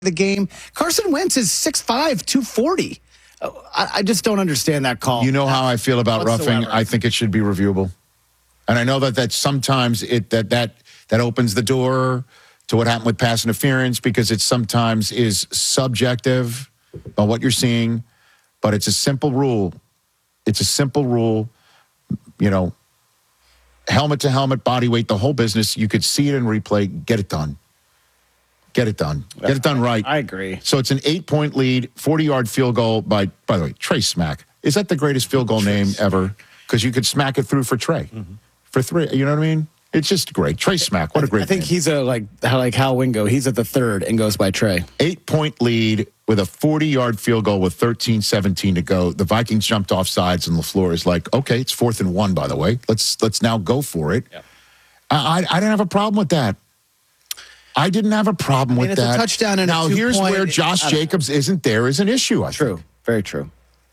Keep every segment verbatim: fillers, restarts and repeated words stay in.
the game. Carson Wentz is six five, two forty. I, I just don't understand that call. You know how I feel about whatsoever. roughing? I think it should be reviewable. And I know that that sometimes it that that that opens the door to what happened with pass interference because it sometimes is subjective about what you're seeing, but it's a simple rule. It's a simple rule, you know, helmet to helmet, body weight, the whole business. You could see it in replay. Get it done. Get it done. Get it done right. I agree. So it's an eight-point lead, forty-yard field goal by, by the way, Trey Smack. Is that the greatest field goal name ever? Because you could smack it through for Trey. Mm-hmm. For three, you know what I mean? It's just great. Trey Smack, what a great I think name. he's a, like, like Hal Wingo. He's at the third and goes by Trey. Eight-point lead with a forty-yard field goal with thirteen seventeen to go. The Vikings jumped off sides, and LaFleur is like, okay, it's fourth and one, by the way. Let's let's now go for it. Yep. I, I, I didn't have a problem with that. I didn't have a problem I mean, with it's that. a touchdown and now, a here's two-point, where Josh Jacobs isn't there is an issue, I True. think. Very true.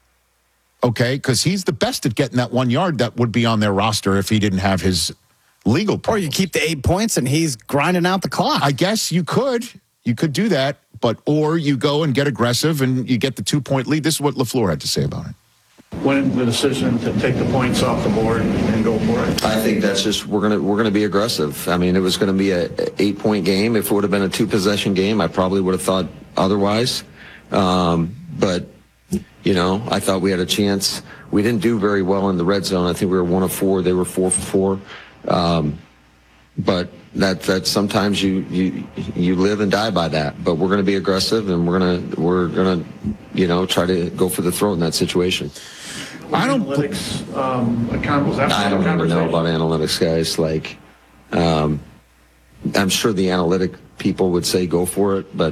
Okay, because he's the best at getting that one yard that would be on their roster if he didn't have his legal problems. Or you keep the eight points and he's grinding out the clock. I guess you could. You could do that. But or you go and get aggressive and you get the two-point lead. This is what LaFleur had to say about it. When the decision to take the points off the board and go for it? I think that's just we're gonna we're gonna be aggressive. I mean, it was gonna be a eight point game. If it would have been a two possession game, I probably would have thought otherwise. Um, but you know, I thought we had a chance. We didn't do very well in the red zone. I think we were one of four. They were four for four. Um, but that that sometimes you you you live and die by that. But we're gonna be aggressive and we're gonna we're gonna you know try to go for the throat in that situation. I don't. Analytics, um, account, was that I don't even know about analytics, guys. Like, um, I'm sure the analytic people would say go for it, but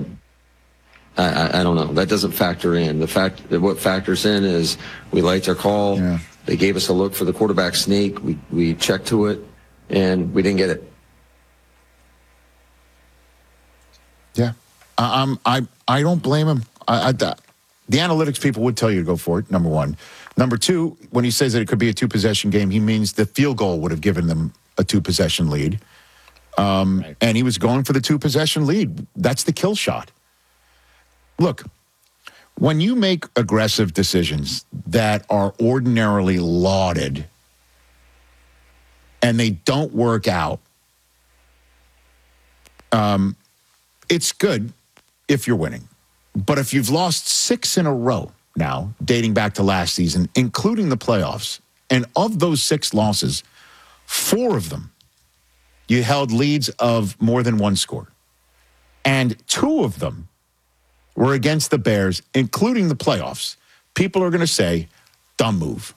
I, I, I don't know. That doesn't factor in. The fact that what factors in is we liked our call. Yeah. They gave us a look for the quarterback sneak. We we checked to it, and we didn't get it. Yeah, I, I'm. I I don't blame him. I, I the analytics people would tell you to go for it. Number one. Number two, when he says that it could be a two-possession game, he means the field goal would have given them a two-possession lead. Um, right. And he was going for the two-possession lead. That's the kill shot. Look, when you make aggressive decisions that are ordinarily lauded and they don't work out, um, it's good if you're winning. But if you've lost six in a row, now, dating back to last season, including the playoffs. And of those six losses, four of them, you held leads of more than one score. And two of them were against the Bears, including the playoffs. People are going to say, dumb move.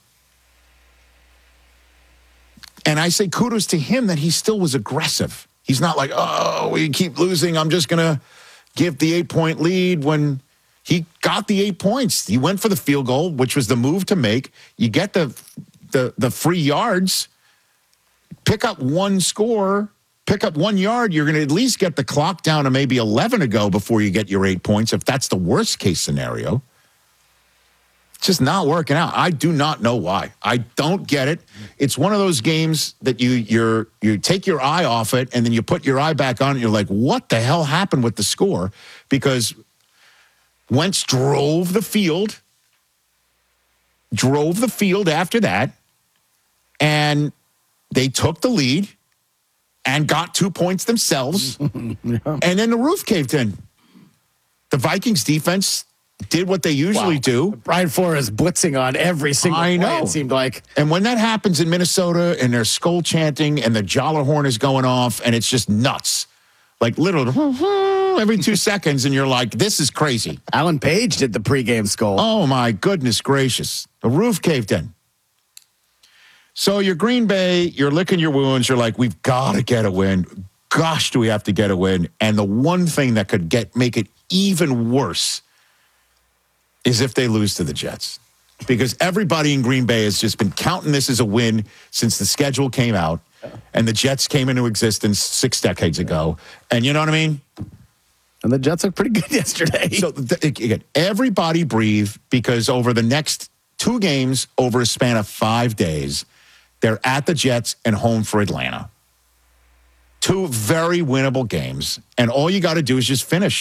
And I say kudos to him that he still was aggressive. He's not like, oh, we keep losing. I'm just going to give the eight-point lead when... He got the eight points. He went for the field goal, which was the move to make. You get the the the free yards, pick up one score, pick up one yard. You're going to at least get the clock down to maybe eleven to go before you get your eight points, if that's the worst case scenario. It's just not working out. I do not know why. I don't get it. It's one of those games that you you're you take your eye off it and then you put your eye back on it. And you're like, what the hell happened with the score? Because Wentz drove the field, drove the field after that, and they took the lead and got two points themselves, yeah. And then the roof caved in. The Vikings defense did what they usually wow. do. Brian Flores blitzing on every single I play, know. it seemed like. And when that happens in Minnesota and there's skull chanting and the Jala horn is going off and it's just nuts, like literally every two seconds, and you're like, this is crazy. Alan Page did the pregame skull. Oh, my goodness gracious. The roof caved in. So you're Green Bay, you're licking your wounds. You're like, we've got to get a win. Gosh, do we have to get a win? And the one thing that could get make it even worse is if they lose to the Jets. Because everybody in Green Bay has just been counting this as a win since the schedule came out. And the Jets came into existence six decades ago. And you know what I mean? And the Jets looked pretty good yesterday. So th- again, everybody breathe, because over the next two games, over a span of five days, they're at the Jets and home for Atlanta. Two very winnable games. And all you got to do is just finish.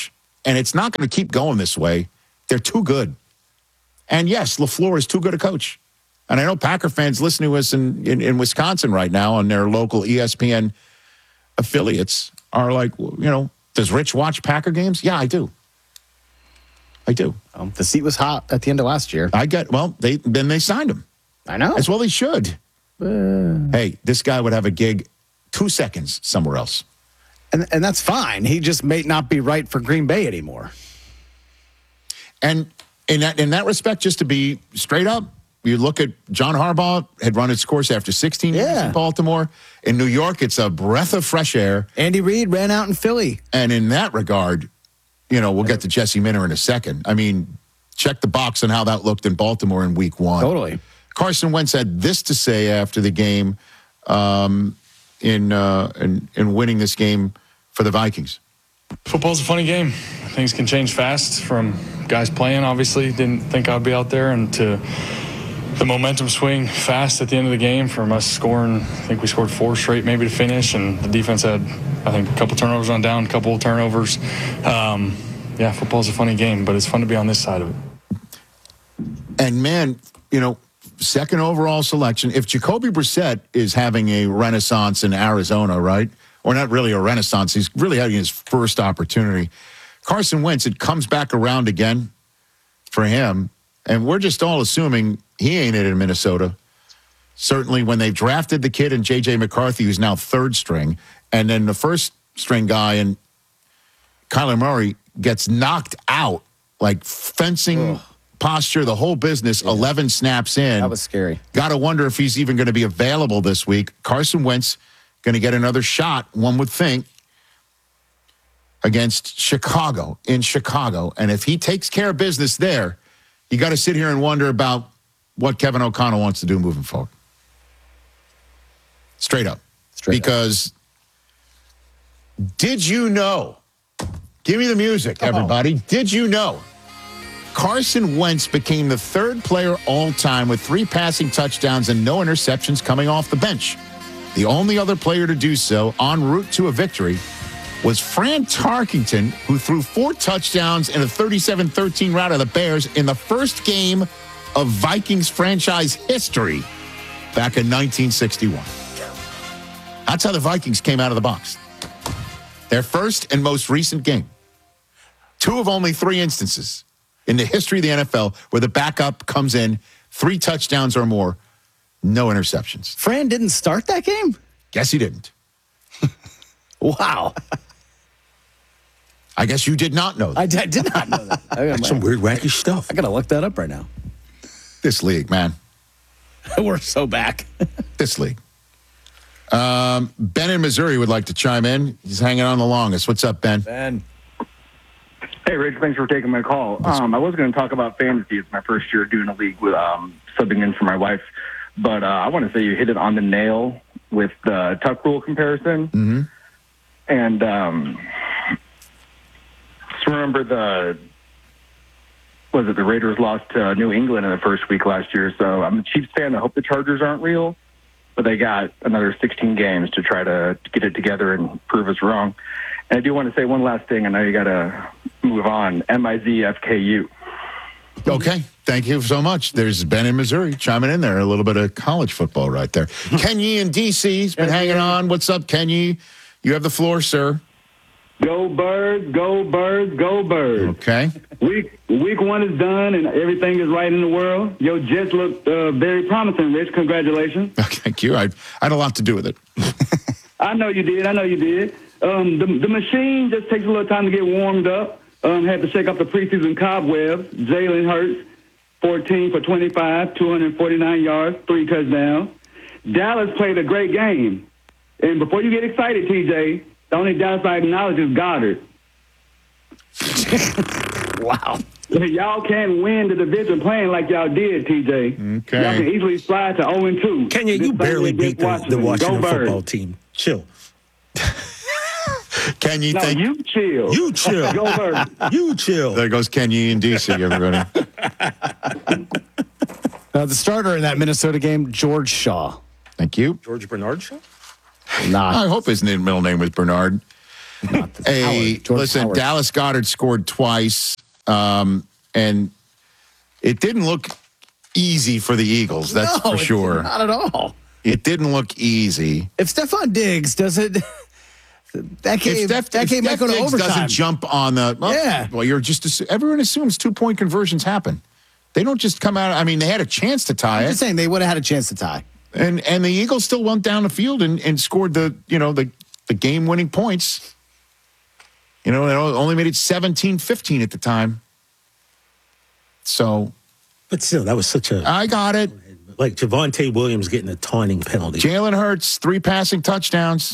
and it's not going to keep going this way. They're too good. And yes, LaFleur is too good a coach. And I know Packer fans listening to us in, in, in Wisconsin right now on their local E S P N affiliates are like, you know, does Rich watch Packer games? Yeah, I do. I do. Um, the seat was hot at the end of last year. I get, well, they then they signed him. I know. As well they should. Uh, hey, this guy would have a gig two seconds somewhere else. And, and that's fine. He just may not be right for Green Bay anymore. And in that, in that respect, just to be straight up, you look at John Harbaugh had run its course after sixteen years Yeah. in Baltimore. In New York, it's a breath of fresh air. Andy Reid ran out in Philly. And in that regard, you know, we'll get to Jesse Minter in a second. I mean, check the box on how that looked in Baltimore in week one. Totally. Carson Wentz had this to say after the game um, in, uh, in in winning this game for the Vikings. Football's a funny game. Things can change fast from guys playing, obviously. Didn't think I'd be out there, and to the momentum swing fast at the end of the game from us scoring. I think we scored four straight maybe to finish, and the defense had, I think, a couple turnovers on down, a couple of turnovers. Um, yeah, football's a funny game, but it's fun to be on this side of it. And, man, you know, second overall selection. If Jacoby Brissett is having a renaissance in Arizona, right? Or not really a renaissance. He's really having his first opportunity. Carson Wentz, it comes back around again for him. And we're just all assuming he ain't it in Minnesota. Certainly when they drafted the kid in J J McCarthy, who's now third string, and then the first string guy in Kyler Murray gets knocked out, like fencing Ugh. posture, the whole business, yeah. eleven snaps in. That was scary. Got to wonder if he's even going to be available this week. Carson Wentz going to get another shot, one would think, against Chicago, in Chicago. And if he takes care of business there, you got to sit here and wonder about what Kevin O'Connell wants to do moving forward. Straight up. Straight because up. Did you know? Give me the music, Come everybody. on. Did you know? Carson Wentz became the third player all time with three passing touchdowns and no interceptions coming off the bench. The only other player to do so en route to a victory was Fran Tarkenton, who threw four touchdowns in a thirty-seven thirteen rout of the Bears in the first game of Vikings franchise history back in nineteen sixty-one. That's how the Vikings came out of the box. Their first and most recent game. Two of only three instances in the history of the N F L where the backup comes in, three touchdowns or more, no interceptions. Fran didn't start that game? Guess he didn't. Wow. I guess you did not know that. I did, I did not know that. That's some weird, wacky stuff. I got to look that up right now. This league, man. We're so back. This league. Um, Ben in Missouri would like to chime in. He's hanging on the longest. What's up, Ben? Ben. Hey, Rich, thanks for taking my call. Um, I was going to talk about fantasy. It's my first year doing a league with um, subbing in for my wife. But uh, I want to say you hit it on the nail with the tuck rule comparison. Mm-hmm. And um, just remember the, was it the Raiders lost to New England in the first week last year. So I'm a Chiefs fan. I hope the Chargers aren't real. But they got another sixteen games to try to get it together and prove us wrong. And I do want to say one last thing. I know you got to move on. M I Z F K U. Okay. Thank you so much. There's Ben in Missouri chiming in there. A little bit of college football right there. Kenny in D C has been hanging on. What's up, Kenny? You have the floor, sir. Go Birds, go Birds, go Birds. Okay. Week week one is done and everything is right in the world. Your Jets look uh, very promising, Rich. Congratulations. Thank you. I, I had a lot to do with it. I know you did. I know you did. Um, the, the machine just takes a little time to get warmed up. Um, had to shake off the preseason cobwebs. Jalen Hurts, fourteen for twenty-five, two hundred forty-nine yards, three touchdowns. Dallas played a great game. And before you get excited, T J, the only downside knowledge is Goddard. Wow. Y'all can't win the division playing like y'all did, T J. Okay. Y'all can easily slide to oh and two. Kenya, you barely beat the, the Washington Go football Birds. team. Chill. Can you No, think? you chill. You chill. Go Birds. You chill. There goes Kenny in D C, everybody. Uh, the starter in that Minnesota game, George Shaw. Thank you. George Bernard Shaw? Nah. I hope his middle name was Bernard. Hey, Howard, George listen, Howard. Dallas Goedert scored twice, um, and it didn't look easy for the Eagles, that's No, for it's sure. Not at all. It didn't look easy. If Stephon Diggs doesn't, that game, If Steph, that if game might Steph go to Diggs overtime. doesn't jump on the, well, Yeah. well, you're just, assu- everyone assumes two-point conversions happen. They don't just come out, I mean, they had a chance to tie I'm it. just saying they would have had a chance to tie. And and the Eagles still went down the field and, and scored the, you know, the, the game-winning points. You know, they only made it seventeen fifteen at the time. So, But still, that was such a I got it. like Javonte Williams getting a taunting penalty. Jalen Hurts, three passing touchdowns.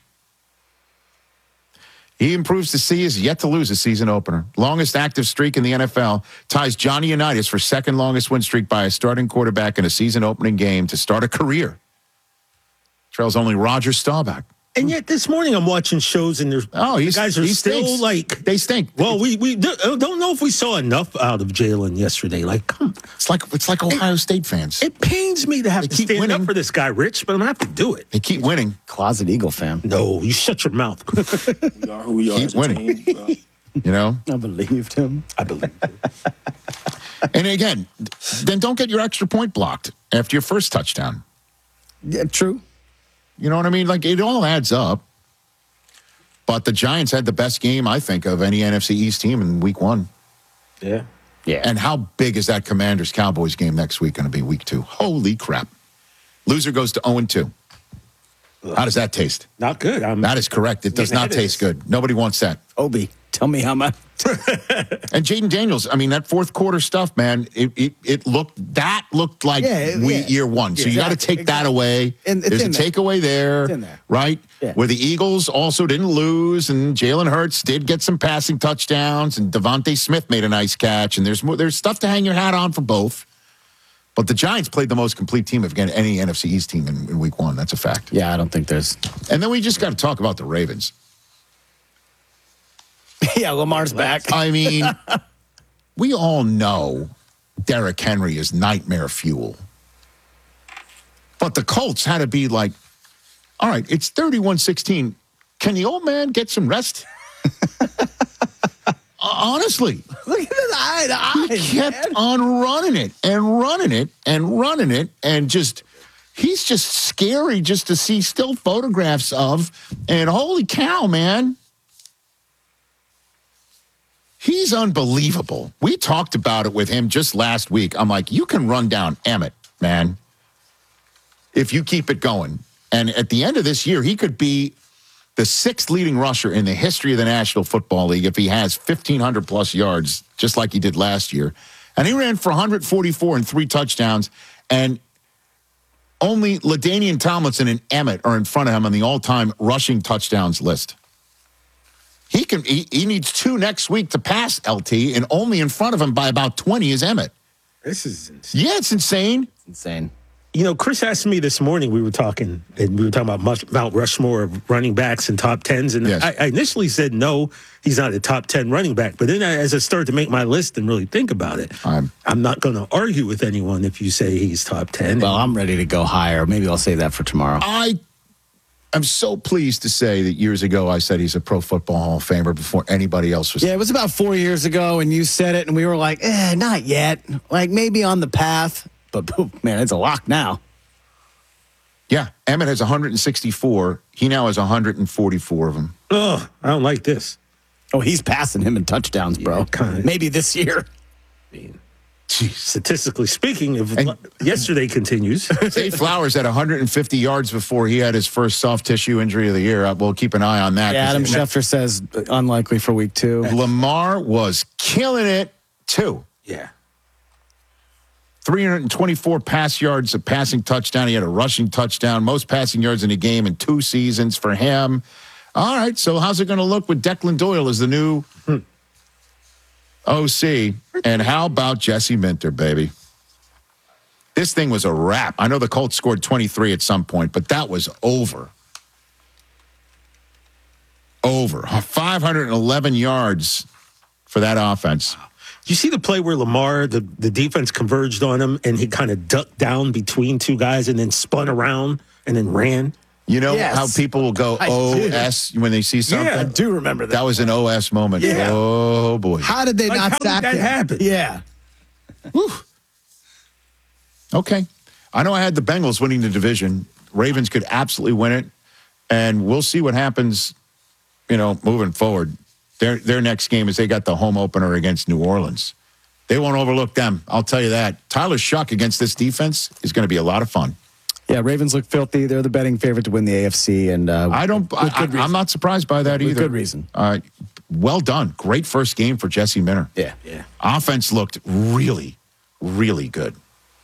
He improves to see is yet to lose a season opener. Longest active streak in the N F L. Ties Johnny Unitas for second longest win streak by a starting quarterback in a season opening game to start a career. Trails only Roger Staubach. And yet this morning I'm watching shows and there's Oh, the he's, guys are he still stinks. like They stink. well, we we do- don't know if we saw enough out of Jalen yesterday. Like, come, It's like it's like Ohio State fans. it pains me to have They to keep stand winning. up for this guy, Rich, but I'm gonna have to do it. They keep winning. Closet Eagle fan. No, you shut your mouth. We are who we are Keep as a winning. team. Uh, You know? I believed him. I believe it. And again, then don't get your extra point blocked after your first touchdown. Yeah, true. You know what I mean? Like, it all adds up. But the Giants had the best game, I think, of any N F C East team in week one. Yeah. Yeah. And how big is that Commanders-Cowboys game next week going to be, week two? Holy crap. Loser goes to oh and two. How does that taste? Not good. I'm, That is correct. It does Yeah, not it taste is. good. Nobody wants that. Obi, tell me how much. And Jaden Daniels, I mean, that fourth quarter stuff, man, it it, it looked, that looked like Yeah, it- we, yeah. year one. So Yeah, you got to exactly, take that exactly. away. And it's There's a in there. takeaway there, It's in there. right? Yeah. Where the Eagles also didn't lose, and Jalen Hurts did get some passing touchdowns, and Devontae Smith made a nice catch, and there's more, there's stuff to hang your hat on for both. But the Giants played the most complete team of any N F C East team in, in week one. That's a fact. Yeah, I don't think there's. And then we just got to talk about the Ravens. Yeah, Lamar's back. I mean, we all know Derrick Henry is nightmare fuel. But the Colts had to be like, all right, it's thirty-one sixteen. Can the old man get some rest? Honestly, Look at his eye to eye. he kept on running it and running it and running it and just, he's just scary just to see still photographs of. And holy cow, man. He's unbelievable. We talked about it with him just last week. I'm like, you can run down Emmett, man, if you keep it going. And at the end of this year, he could be the sixth leading rusher in the history of the National Football League if he has fifteen hundred plus yards, just like he did last year. And he ran for one forty-four and three touchdowns. And only LaDainian Tomlinson and Emmett are in front of him on the all-time rushing touchdowns list. He can. He, he needs two next week to pass L T, and only in front of him by about twenty is Emmett. this is insane. Yeah, it's insane. Insane. You know, Chris asked me this morning, we were talking, and we were talking about much, Mount Rushmore of running backs and top tens. And Yes. I, I initially said, no, he's not a top ten running back. But then I, as I started to make my list and really think about it, I'm- I'm not going to argue with anyone if you say he's top ten. Well, I'm ready to go higher. Maybe I'll save that for tomorrow. I am so pleased to say that years ago I said he's a Pro Football Hall of Famer before anybody else was. Yeah, it was about four years ago, and you said it, and we were like, eh, not yet. Like, maybe on the path. But, man, it's a lock now. Yeah, Emmett has one sixty-four. He now has one forty-four of them. Ugh, I don't like this. Oh, he's passing him in touchdowns, bro. Yeah, kinda. Maybe this year. Jeez. Statistically speaking, if And- yesterday continues, Zay Flowers had one hundred fifty yards before he had his first soft tissue injury of the year. Uh, We'll keep an eye on that. Yeah, Adam 'cause Schefter says unlikely for week two. Lamar was killing it, too. yeah. three hundred twenty-four pass yards, a passing touchdown. He had a rushing touchdown, most passing yards in a game in two seasons for him. All right, so how's it going to look with Declan Doyle as the new O C? And how about Jesse Minter, baby? This thing was a wrap. I know the Colts scored twenty-three at some point, but that was over. Over. five hundred eleven yards for that offense. You see the play where Lamar, the, the defense converged on him and he kind of ducked down between two guys and then spun around and then ran? You know Yes. how people will go I O do. S when they see something? I do remember that. That was an O S moment. Yeah. Oh, boy. How did they Like, not how did sack that him? happen? Yeah. Okay. I know I had the Bengals winning the division. Ravens could absolutely win it. And we'll see what happens, you know, moving forward. Their their next game is they got the home opener against New Orleans. They won't overlook them. I'll tell you that. Tyler Shuck against this defense is going to be a lot of fun. Yeah, Ravens look filthy. They're the betting favorite to win the A F C. And uh, I don't. with I, good I, reason. I'm not surprised by that With either. good reason. Uh, well done. Great first game for Jesse Minter. Yeah, yeah. Offense looked really, really good.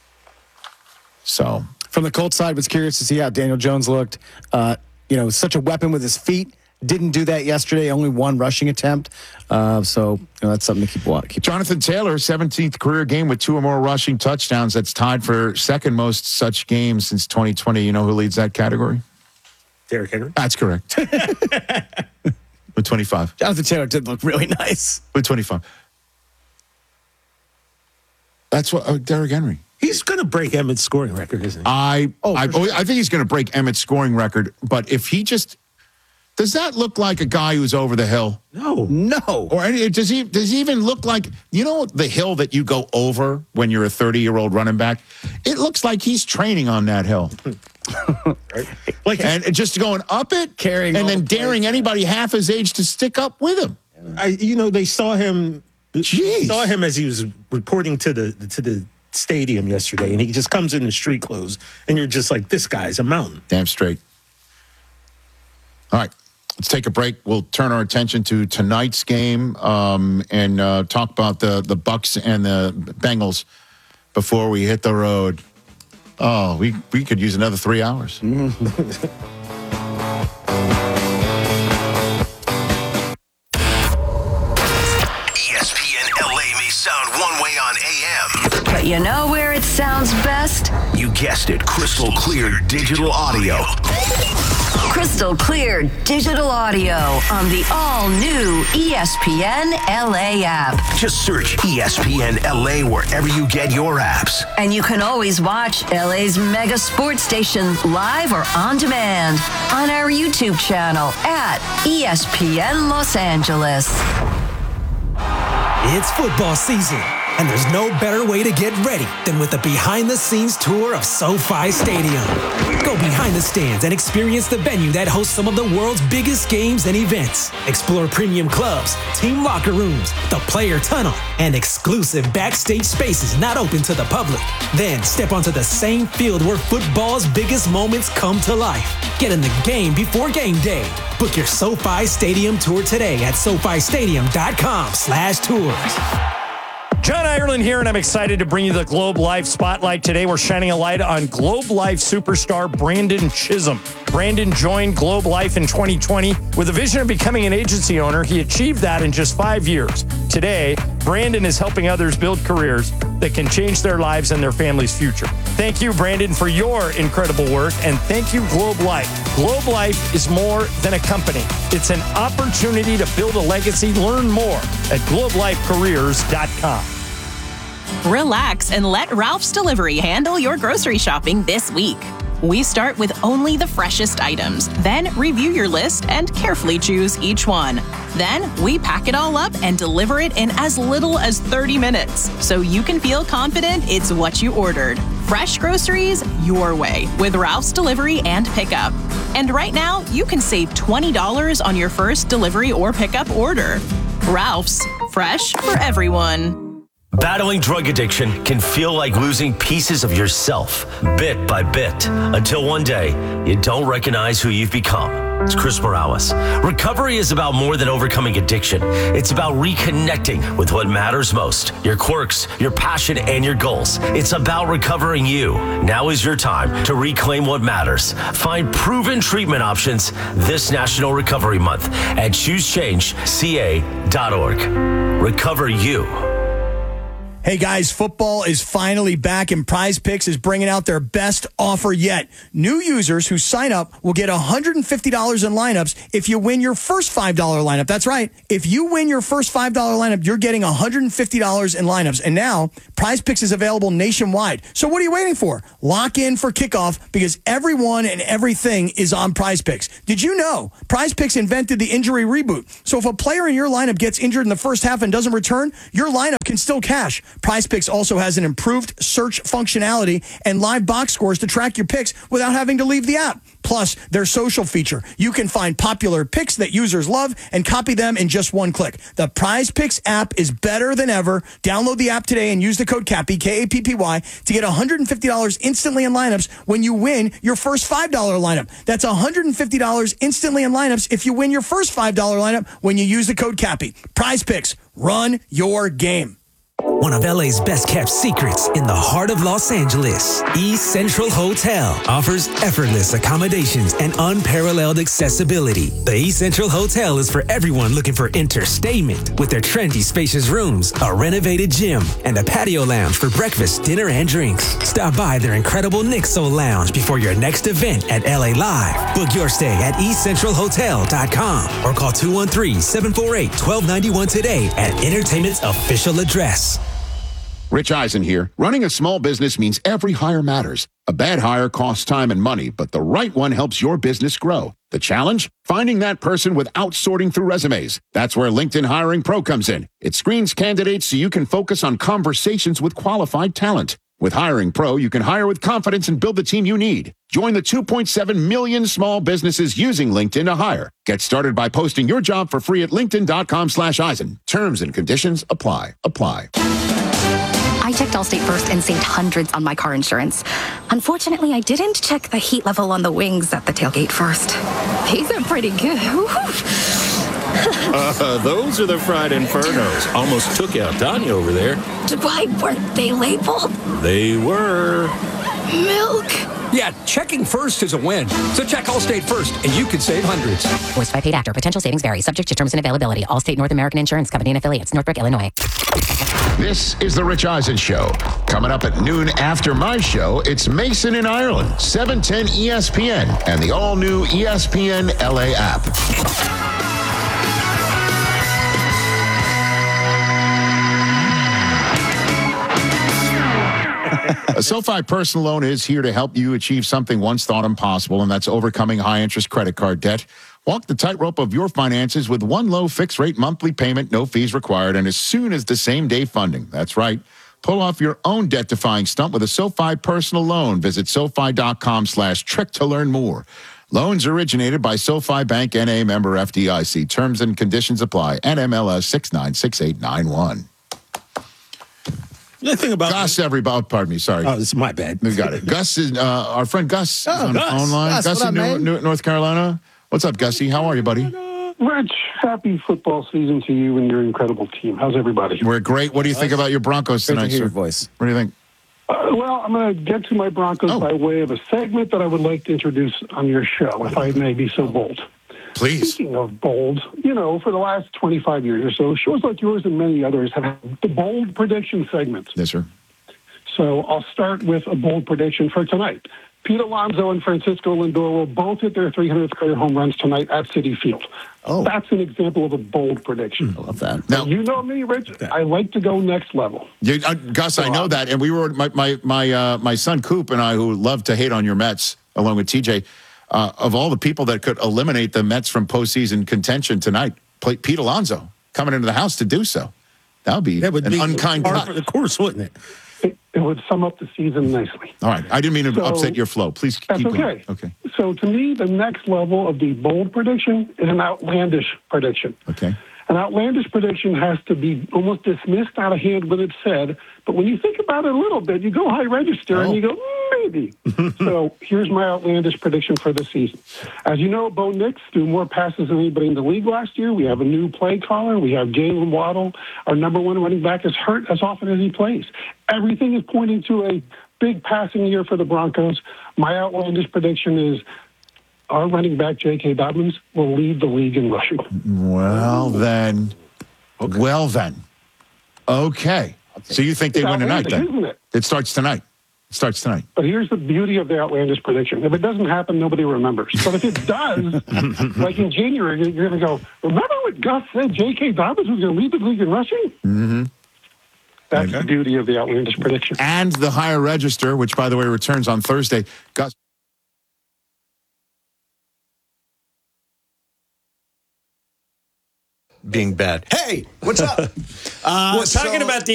So From the Colts side, was curious to see how Daniel Jones looked. Uh, you know, such a weapon with his feet. Didn't do that yesterday. Only one rushing attempt. Uh, so you know, that's something to keep watching. Keep Jonathan Taylor, seventeenth career game with two or more rushing touchdowns. That's tied for second most such games since twenty twenty. You know who leads that category? Derrick Henry. That's correct. With twenty-five. Jonathan Taylor did look really nice. With twenty-five. That's what uh, Derrick Henry. He's going to break Emmett's scoring record, isn't he? I Oh, I, for sure. I think he's going to break Emmett's scoring record. But if he just does that look like a guy who's over the hill? No. No. Or any, does he does he even look like, you know, the hill that you go over when you're a thirty-year-old running back? It looks like he's training on that hill. Right? Like, And just going up it, Carrying and all then the daring anybody half his age to stick up with him. I, you know, they saw him. Jeez. Saw him as he was reporting to the to the stadium yesterday, and he just comes in in street clothes, and you're just like, this guy's a mountain. Damn straight. All right, let's take a break. We'll turn our attention to tonight's game um, and uh, talk about the the Bucks and the Bengals before we hit the road. Oh, we we could use another three hours. E S P N L A may sound one way on A M. But you know where it sounds best? You guessed it, crystal clear digital audio. Crystal clear digital audio on the all-new E S P N L A app. Just search E S P N L A wherever you get your apps. And you can always watch L A's mega sports station live or on demand on our YouTube channel at E S P N Los Angeles. It's football season, and there's no better way to get ready than with a behind-the-scenes tour of SoFi Stadium. Go behind the stands and experience the venue that hosts some of the world's biggest games and events. Explore premium clubs, team locker rooms, the player tunnel, and exclusive backstage spaces not open to the public. Then step onto the same field where football's biggest moments come to life. Get in the game before game day. Book your SoFi Stadium tour today at SoFiStadium.com slash tours. John Ireland here, and I'm excited to bring you the Globe Life Spotlight. Today, we're shining a light on Globe Life superstar Brandon Chisholm. Brandon joined Globe Life in twenty twenty with a vision of becoming an agency owner. He achieved that in just five years. Today, Brandon is helping others build careers that can change their lives and their family's future. Thank you, Brandon, for your incredible work, and thank you, Globe Life. Globe Life is more than a company. It's an opportunity to build a legacy. Learn more at globe life careers dot com. Relax and let Ralph's Delivery handle your grocery shopping this week. We start with only the freshest items, then review your list and carefully choose each one. Then we pack it all up and deliver it in as little as thirty minutes, so you can feel confident it's what you ordered. Fresh groceries your way with Ralph's Delivery and Pickup. And right now, you can save twenty dollars on your first delivery or pickup order. Ralph's, fresh for everyone. Battling drug addiction can feel like losing pieces of yourself, bit by bit, until one day you don't recognize who you've become. It's Chris Morales. Recovery is about more than overcoming addiction. It's about reconnecting with what matters most, your quirks, your passion, and your goals. It's about recovering you. Now is your time to reclaim what matters. Find proven treatment options this National Recovery Month at choose change C A dot org. Recover you. Hey guys, football is finally back and Prize Picks is bringing out their best offer yet. New users who sign up will get one hundred fifty dollars in lineups if you win your first five dollar lineup. That's right. If you win your first five dollar lineup, you're getting one hundred fifty dollars in lineups. And now Prize Picks is available nationwide. So what are you waiting for? Lock in for kickoff because everyone and everything is on Prize Picks. Did you know Prize Picks invented the injury reboot? So if a player in your lineup gets injured in the first half and doesn't return, your lineup can still cash. Prize Picks also has an improved search functionality and live box scores to track your picks without having to leave the app. Plus, their social feature. You can find popular picks that users love and copy them in just one click. The Prize Picks app is better than ever. Download the app today and use the code CAPPY, K A P P Y, to get one hundred fifty dollars instantly in lineups when you win your first five dollar lineup. That's one hundred fifty dollars instantly in lineups if you win your first five dollar lineup when you use the code CAPPY. Prize Picks. Run your game. One of L A's best kept secrets in the heart of Los Angeles, East Central Hotel offers effortless accommodations and unparalleled accessibility. The East Central Hotel is for everyone looking for entertainment with their trendy, spacious rooms, a renovated gym, and a patio lounge for breakfast, dinner, and drinks. Stop by their incredible Nixo Lounge before your next event at L A Live. Book your stay at east central hotel dot com or call two one three, seven four eight, one two nine one today at Entertainment's official address. Rich Eisen here. Running a small business means every hire matters. A bad hire costs time and money, but the right one helps your business grow. The challenge? Finding that person without sorting through resumes. That's where LinkedIn Hiring Pro comes in. It screens candidates so you can focus on conversations with qualified talent. With Hiring Pro, you can hire with confidence and build the team you need. Join the two point seven million small businesses using LinkedIn to hire. Get started by posting your job for free at linkedin.com slash Eisen. Terms and conditions apply. Apply. I checked Allstate first and saved hundreds on my car insurance. Unfortunately, I didn't check the heat level on the wings at the tailgate first. These are pretty good. uh, those are the fried infernos. Almost took out Tanya over there. Why weren't they labeled? They were. Milk. Yeah, checking first is a win. So check Allstate first, and you could save hundreds. Voiced by paid actor. Potential savings vary. Subject to terms and availability. Allstate North American Insurance Company and affiliates. Northbrook, Illinois. This is the Rich Eisen Show. Coming up at noon after my show, it's Mason in Ireland, seven ten E S P N, and the all-new E S P N L A app. A SoFi personal loan is here to help you achieve something once thought impossible, and that's overcoming high-interest credit card debt. Walk the tightrope of your finances with one low fixed-rate monthly payment, no fees required, and as soon as the same-day funding. That's right. Pull off your own debt-defying stunt with a SoFi personal loan. Visit SoFi.com slash trick to learn more. Loans originated by SoFi Bank N A, member F D I C. Terms and conditions apply. N M L S six nine six eight nine one. The thing about Gus, everybody. Pardon me. Sorry. Oh, this is my bad. We got it. Gus is uh, our friend. Gus Oh, is on Gus. the phone line. Gus, Gus what in up, New, man? New, North Carolina. What's up, Gussie? How are you, buddy? Rich, happy football season to you and your incredible team. How's everybody? We're great. What do you think about your Broncos Great to tonight, hear sir? your voice. What do you think? Uh, well, I'm going to get to my Broncos Oh. by way of a segment that I would like to introduce on your show, if I may be so bold. Please. Speaking of bold, you know, for the last twenty-five years or so, shows like yours and many others have had the bold prediction segment. Yes, sir. So I'll start with a bold prediction for tonight. Pete Alonso and Francisco Lindor will both hit their three hundredth career home runs tonight at Citi Field. Oh. That's an example of a bold prediction. I love that. Now, You know me, Rich. I like to go next level. you, uh, Gus, I know that, and we were my my my uh, my son Coop and I, who love to hate on your Mets, along with T J. Uh, of all the people that could eliminate the Mets from postseason contention tonight, play Pete Alonso coming into the house to do so. That would be That would an be unkind par cut. for the course, wouldn't it? It, it would sum up the season nicely. All right, I didn't mean to So- upset your flow. Please That's keep going. okay. Okay. So to me, the next level of the bold prediction is an outlandish prediction. Okay. An outlandish prediction has to be almost dismissed out of hand when it's said, but when you think about it a little bit, you go high register Oh. and you go, mm, maybe. So here's my outlandish prediction for the season. As you know, Bo Nix threw more passes than anybody in the league last year. We have a new play caller. We have Jalen Waddle. Our number one running back is hurt as often as he plays. Everything is pointing to a big passing year for the Broncos. My outlandish prediction is our running back, J K. Dobbins, will lead the league in rushing. Well then, well then, okay. So you think they It's win tonight outlandish, then? isn't it? It starts tonight. It starts tonight. But here's the beauty of the outlandish prediction. If it doesn't happen, nobody remembers. But if it does, like in January, you're going to go, remember what Gus said J K. Dobbins was going to lead the league in rushing? Mm-hmm. That's the beauty of the outlandish prediction. And the higher register, which, by the way, returns on Thursday. Gus. Being bad. Hey, what's up? Uh, We're talking so- about the